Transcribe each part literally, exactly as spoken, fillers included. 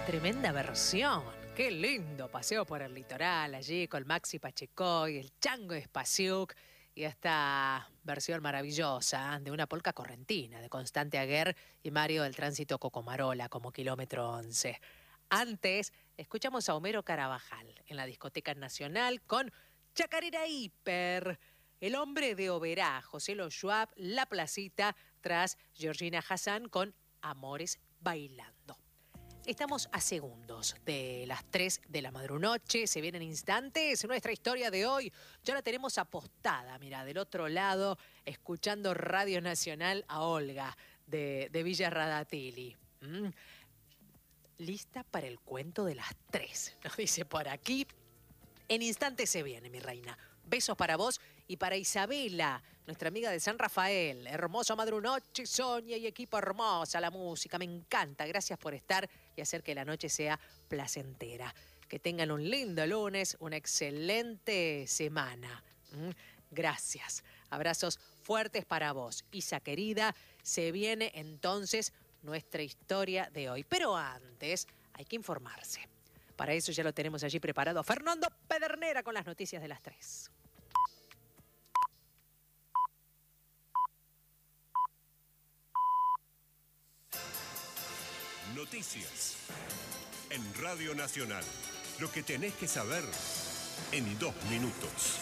Tremenda versión. Qué lindo paseo por el litoral allí con Maxi Pachecoy, el Chango Espasiuk y esta versión maravillosa de una polca correntina de Constante Aguer y Mario del Tránsito Cocomarola como Kilómetro once. Antes escuchamos a Homero Carabajal en la Discoteca Nacional con Chacarera Hiper, El Hombre de Oberá, José Lo Schwab, La Placita, tras Georgina Hassan con Amores Bailando. Estamos a segundos de las tres de la madrunoche, se vienen instantes. Nuestra historia de hoy ya la tenemos apostada, mira, del otro lado, escuchando Radio Nacional a Olga de, de Villa Radatili. ¿Mm? Lista para el cuento de las tres, nos dice por aquí. En instantes se viene, mi reina. Besos para vos y para Isabela, nuestra amiga de San Rafael. Hermoso madrunoche, Sonia y equipo hermosa, la música, me encanta. Gracias por estar y hacer que la noche sea placentera. Que tengan un lindo lunes, una excelente semana. ¿Mm? Gracias. Abrazos fuertes para vos. Isa querida, se viene entonces nuestra historia de hoy. Pero antes hay que informarse. Para eso ya lo tenemos allí preparado Fernando Pedernera con las noticias de las tres. Noticias en Radio Nacional. Lo que tenés que saber en dos minutos.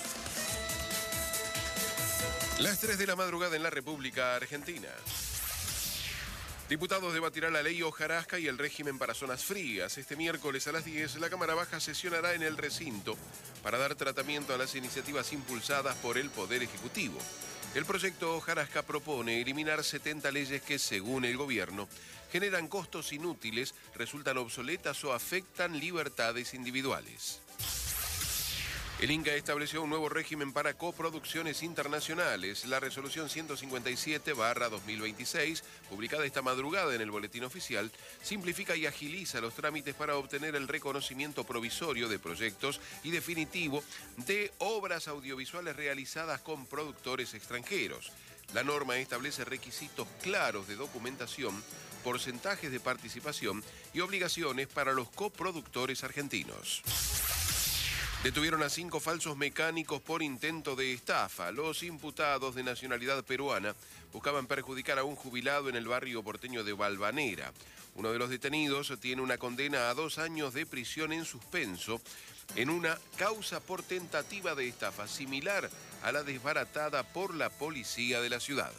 Las tres de la madrugada en la República Argentina. Diputados debatirán la ley hojarasca y el régimen para zonas frías. Este miércoles a las diez, la Cámara Baja sesionará en el recinto para dar tratamiento a las iniciativas impulsadas por el Poder Ejecutivo. El proyecto hojarasca propone eliminar setenta leyes que, según el gobierno, generan costos inútiles, resultan obsoletas o afectan libertades individuales. El Inca estableció un nuevo régimen para coproducciones internacionales. La resolución ciento cincuenta y siete barra dos mil veintiséis, publicada esta madrugada en el Boletín Oficial, simplifica y agiliza los trámites para obtener el reconocimiento provisorio de proyectos y definitivo de obras audiovisuales realizadas con productores extranjeros. La norma establece requisitos claros de documentación, porcentajes de participación y obligaciones para los coproductores argentinos. Detuvieron a cinco falsos mecánicos por intento de estafa. Los imputados, de nacionalidad peruana, buscaban perjudicar a un jubilado en el barrio porteño de Valvanera. Uno de los detenidos tiene una condena a dos años de prisión en suspenso en una causa por tentativa de estafa similar a la desbaratada por la policía de la ciudad.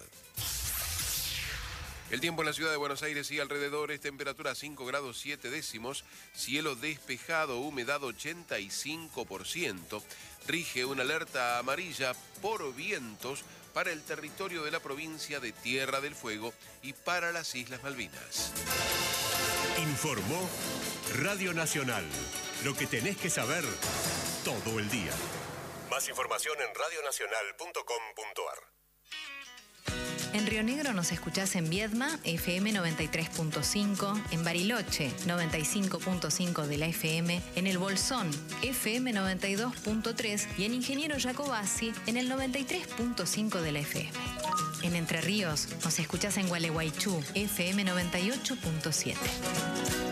El tiempo en la ciudad de Buenos Aires y alrededores, temperatura cinco grados siete décimos, cielo despejado, humedad ochenta y cinco por ciento. Rige una alerta amarilla por vientos para el territorio de la provincia de Tierra del Fuego y para las Islas Malvinas. Informó Radio Nacional. Lo que tenés que saber todo el día. Más información en radio nacional punto com punto a r. En Río Negro nos escuchás en Viedma, F M noventa y tres punto cinco, en Bariloche, noventa y cinco punto cinco de la F M, en El Bolsón, F M noventa y dos punto tres y en Ingeniero Jacobasi, en el noventa y tres punto cinco de la F M. En Entre Ríos nos escuchás en Gualeguaychú, F M noventa y ocho punto siete.